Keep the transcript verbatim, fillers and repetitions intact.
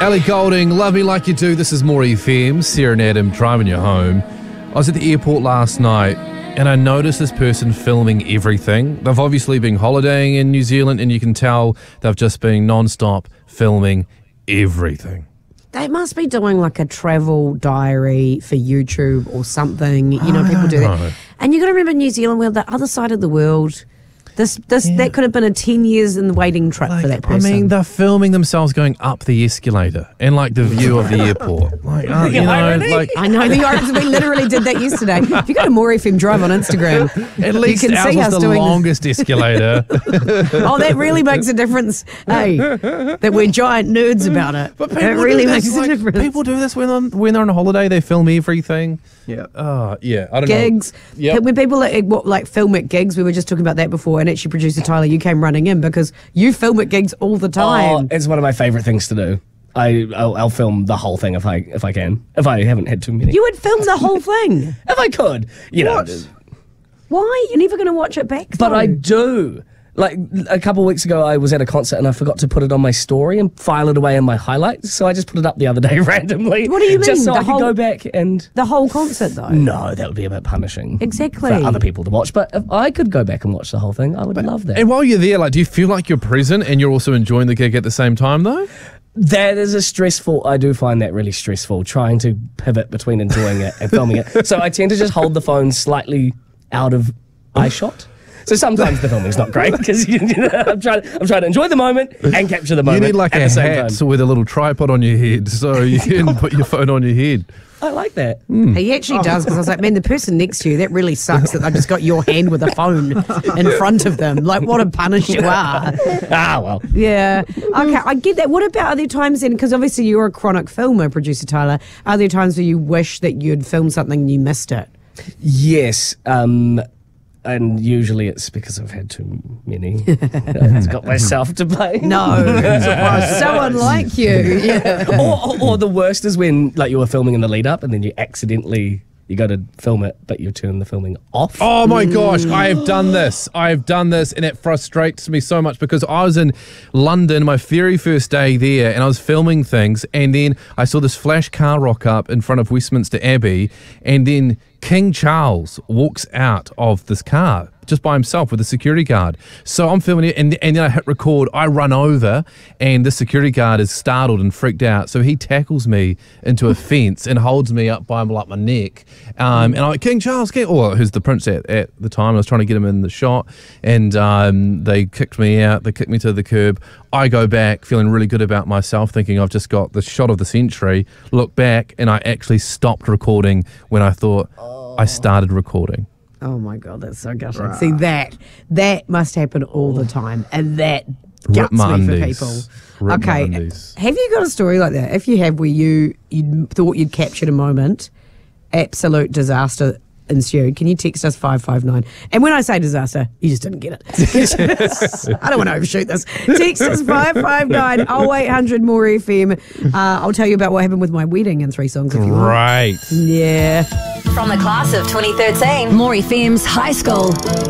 Ellie Goulding, Love Me Like You Do. This is More F M. Sarah and Adam driving you home. I was at the airport last night and I noticed this person filming everything. They've obviously been holidaying in New Zealand and you can tell they've just been non-stop filming everything. They must be doing like a travel diary for YouTube or something. You know, people do that. know. And you got to remember New Zealand, we're the other side of the world. This, this, Yeah. that could have been a ten years in the waiting trip for that I person. mean, they're filming themselves going up the escalator and like the view of the airport. Like, uh, you know, irony. like I know the irons. We literally did that yesterday. If you go to More F M Drive on Instagram, at least you can ours see was us the doing this. longest escalator. Oh, that really makes a difference. Hey, that we're giant nerds about it. But It people really do makes this, a like, difference. People do this when on when they're on a holiday. They film everything. Yeah. Oh, yeah. I don't Gigs. know. Yep. When people like, what, like film at gigs, we were just talking about that before, and actually, producer Tyler, you came running in because you film at gigs all the Oh, time. it's one of my favourite things to do. I I'll, I'll film the whole thing if I if I can. If I haven't had too many. You would film the whole thing. if I could, you know. Why? You're never going to watch it back. But though. I do. Like a couple of weeks ago, I was at a concert and I forgot to put it on my story and file it away in my highlights. So I just put it up the other day randomly. What do you mean? Just so The I whole- could go back and. the whole concert though. No, that would be a bit punishing. Exactly. For other people to watch. But if I could go back and watch the whole thing, I would love that. And while you're there, like, do you feel like you're present and you're also enjoying the gig at the same time, though? That is a stressful, I do find that really stressful, trying to pivot between enjoying it and filming it. So I tend to just hold the phone slightly out of eye shot. So sometimes the filming's not great because you know, I'm trying, I'm trying to enjoy the moment and capture the You moment need like at a the same hat time. with a little tripod on your head so you can put your phone on your head. I like that. He actually does because I was like, man, the person next to you, that really sucks that I just got your hand with a phone in front of them. Like, what a punish you are. Ah, well. Yeah. Okay, I get that. What about other times then? Because obviously you're a chronic filmer, producer Tyler. Are there times where you wish that you'd filmed something and you missed it? Yes. Um, and usually it's because I've had too many. I've got myself to blame. No. So unlike you. Yeah. or, or, or the worst is when like you were filming in the lead up and then you accidentally you go to film it but you turn the filming off. Oh my gosh, I have done this. I have done this and it frustrates me so much because I was in London my very first day there and I was filming things and then I saw this flash car rock up in front of Westminster Abbey and then King Charles walks out of this car just by himself with a security guard. So I'm filming it and, and then I hit record, I run over and the security guard is startled and freaked out. So he tackles me into a fence and holds me up by like my neck. Um, and I'm like, King Charles, King, or who's the prince at, at the time. I was trying to get him in the shot and um, they kicked me out. They kicked me to the curb. I go back feeling really good about myself, thinking I've just got the shot of the century. Look back and I actually stopped recording when I thought I started recording. Oh my God, that's so gutting. See, that that must happen all the time, and that guts Rip my me for undies. people. Rip my Okay, undies. have you got a story like that? If you have, where you you thought you'd captured a moment, absolute disaster ensued, can you text us five five nine? And when I say disaster, you just didn't get it. I don't want to overshoot this. Text us five five nine oh eight hundred more F M. Uh, I'll tell you about what happened with my wedding in three songs if you want. Right. Yeah. From the class of twenty thirteen, More F M's High School.